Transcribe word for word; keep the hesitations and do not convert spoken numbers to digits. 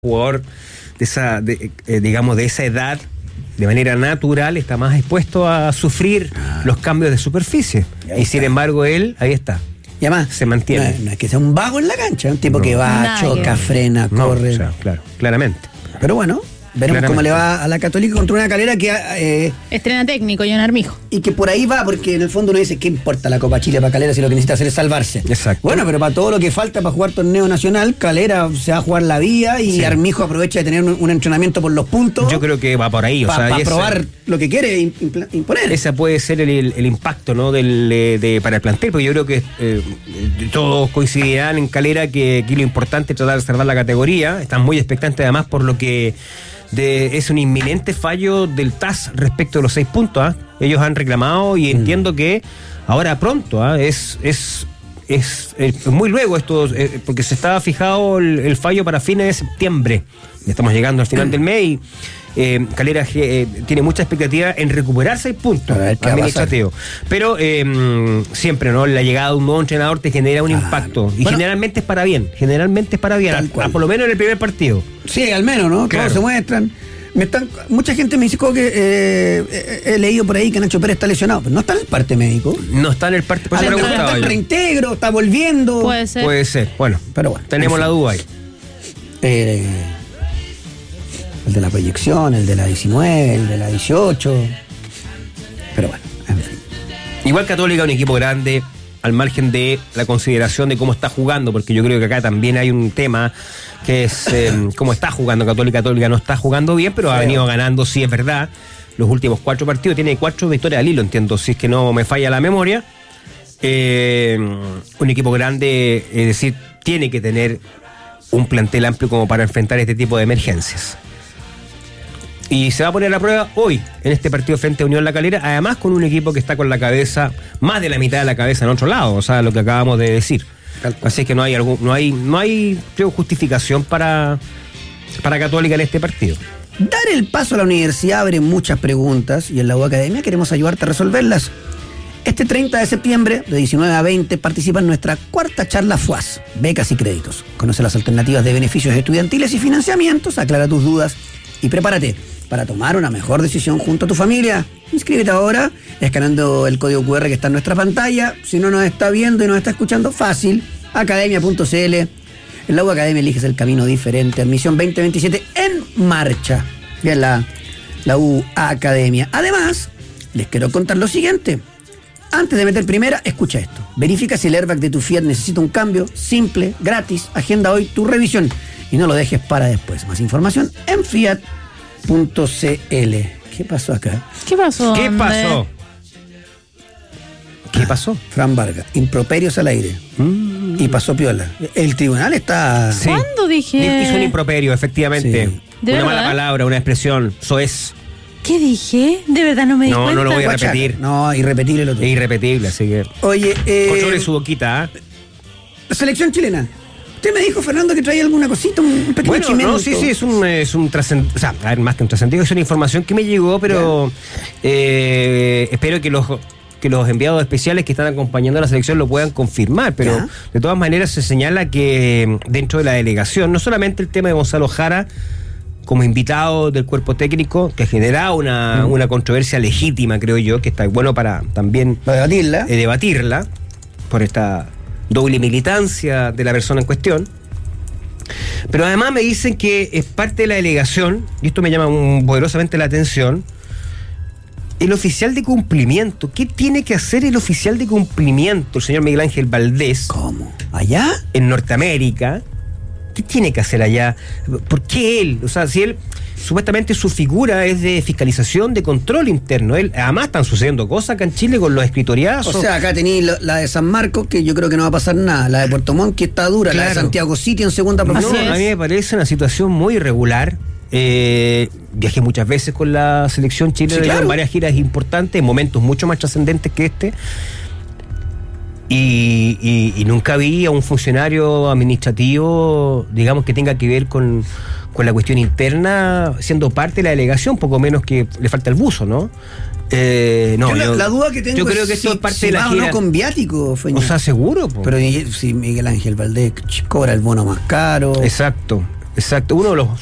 jugador de esa, de, eh, digamos, de esa edad, de manera natural, está más expuesto a sufrir ah. los cambios de superficie. Y, y sin embargo, él, ahí está. Y además, se mantiene. No es, no es que sea un vago en la cancha, es un tipo no. que va, Nadie. choca, frena, no, corre. O sea, claro, claramente. Pero bueno, veremos cómo le va a la Católica contra una Calera que... Eh, Estrena técnico, John Armijo. y que por ahí va, porque en el fondo uno dice, ¿qué importa la Copa Chile para Calera si lo que necesita hacer es salvarse? Exacto. Bueno, pero para todo lo que falta para jugar torneo nacional, Calera se va a jugar la vía y sí. Armijo aprovecha de tener un, un entrenamiento por los puntos. Yo creo que va por ahí. Para o sea, probar ese, lo que quiere imponer. Ese puede ser el, el, el impacto, ¿no? Del, de, para el plantel, porque yo creo que eh, todos coincidirán en Calera que aquí lo importante es tratar de salvar la categoría. Están muy expectantes además por lo que... De, es un inminente fallo del T A S respecto de los seis puntos. ¿eh? Ellos han reclamado y entiendo mm. que ahora pronto ¿eh? es, es, es, es muy luego esto, eh, porque se estaba fijado el, el fallo para fines de septiembre. Estamos llegando al final mm. del mes y eh, Calera eh, tiene mucha expectativa en recuperar seis puntos administrativos. Pero eh, siempre, ¿no? La llegada de un nuevo entrenador te genera un ah, impacto. Y bueno, generalmente es para bien. Generalmente es para bien. A, a, por lo menos en el primer partido. Sí, al menos, ¿no? Claro. Todos se muestran. Me están, mucha gente me dice que eh, he leído por ahí que Nacho Pérez está lesionado, pero no está en el parte médico. No está en el parte médico. Está en reintegro, está volviendo. Puede ser. Puede ser. Bueno, pero bueno, tenemos la duda ahí. Eh, el de la proyección, el de la diecinueve, el de la dieciocho. Pero bueno, en fin. Igual Católica, un equipo grande, al margen de la consideración de cómo está jugando, porque yo creo que acá también hay un tema que es eh, cómo está jugando Católica. Católica no está jugando bien, pero sí. ha venido ganando, sí es verdad, los últimos cuatro partidos. Tiene cuatro victorias al hilo, entiendo, si es que no me falla la memoria. Eh, un equipo grande, es decir, tiene que tener un plantel amplio como para enfrentar este tipo de emergencias. Y se va a poner a prueba hoy, en este partido frente a Unión La Calera, además con un equipo que está con la cabeza, más de la mitad de la cabeza en otro lado, o sea, lo que acabamos de decir. Así que no hay algún, no hay, no hay creo, justificación para, para Católica en este partido. Dar el paso a la universidad abre muchas preguntas y en la U Academia queremos ayudarte a resolverlas. Este treinta de septiembre, de diecinueve a veinte, participa en nuestra cuarta charla F U A S, becas y créditos. Conoce las alternativas de beneficios estudiantiles y financiamientos, aclara tus dudas y prepárate para tomar una mejor decisión junto a tu familia. Inscríbete ahora escaneando el código cu erre que está en nuestra pantalla. Si no nos está viendo y nos está escuchando, fácil, academia punto ce ele. En la U Academia eliges el camino diferente. Admisión veinte veintisiete en marcha. Bien, la, la U Academia. Además, les quiero contar lo siguiente. Antes de meter primera, escucha esto. Verifica si el airbag de tu Fiat necesita un cambio, simple, gratis. Agenda hoy tu revisión y no lo dejes para después. Más información en fiat punto ce ele. ¿Qué pasó acá? ¿Qué pasó? ¿Qué pasó? ¿Qué pasó? Fran Vargas, improperios al aire. Mm. Y pasó piola. El tribunal está... Sí. ¿Cuándo dije? Hizo un improperio, efectivamente. Sí. Una verdad? mala palabra, una expresión, soez. ¿Qué dije? De verdad no me di no, cuenta. No, no lo voy a repetir. No, irrepetible lo tuyo. Es irrepetible, así que... Oye, eh... controle su boquita, ¿eh? Selección chilena. Usted me dijo, Fernando, que traía alguna cosita, un pequeño bueno, chimento. No, sí, sí, es un, es un trascendido, o sea, a ver, más que un trascendido, es una información que me llegó, pero eh, espero que los que los enviados especiales que están acompañando a la selección lo puedan confirmar, pero ¿ya? De todas maneras se señala que dentro de la delegación, no solamente el tema de Gonzalo Jara como invitado del cuerpo técnico, que ha generado una, mm. una controversia legítima, creo yo, que está bueno para también para debatirla. Eh, debatirla por esta doble militancia de la persona en cuestión. Pero además me dicen que es parte de la delegación, y esto me llama un, poderosamente la atención, el oficial de cumplimiento. ¿Qué tiene que hacer el oficial de cumplimiento, el señor Miguel Ángel Valdés? ¿Cómo? ¿Allá? En Norteamérica. ¿Qué tiene que hacer allá? ¿Por qué él? O sea, si él, supuestamente su figura es de fiscalización, de control interno. Él, además están sucediendo cosas acá en Chile con los escritoriazos. O sea, acá tenéis la de San Marcos, que yo creo que no va a pasar nada. La de Puerto Montt, que está dura. Claro. La de Santiago City en segunda profesión. No, a mí me parece una situación muy irregular. Eh, viajé muchas veces con la selección chilena, sí, claro, en varias giras importantes, en momentos mucho más trascendentes que este. Y, y, y nunca vi a un funcionario administrativo, digamos, que tenga que ver con, con la cuestión interna, siendo parte de la delegación, poco menos que le falta el buzo, ¿no? Eh, no, yo la, yo, la duda que tengo yo creo es que esto si, es parte si de la va gira. O no con viático, Feña. O sea, seguro, po. Pero si Miguel Ángel Valdés cobra el bono más caro. Exacto. Exacto, uno de los